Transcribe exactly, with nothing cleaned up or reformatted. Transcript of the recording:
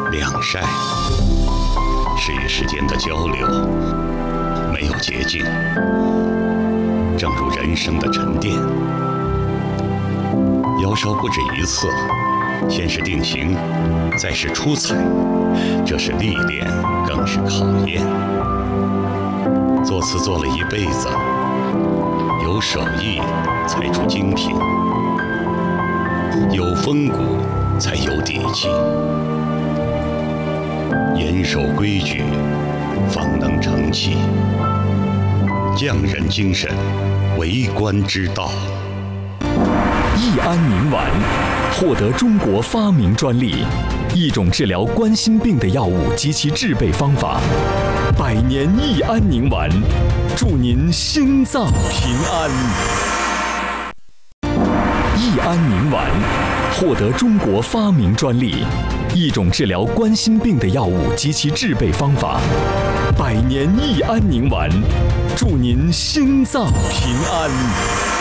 晾晒是与时间的交流，没有捷径。正如人生的沉淀，摇烧不止一次，先是定型，再是出彩，这是历练，更是考验。作词做了一辈子，有手艺才出精品，有风骨才有底气，严守规矩，方能成器。匠人精神，为官之道。 益安宁丸获得中国发明专利，一种治疗冠心病的药物及其制备方法。百年益安宁丸，祝您心脏平安。益安宁丸获得中国发明专利，一种治疗冠心病的药物及其制备方法。百年益安宁丸，祝您心脏平安。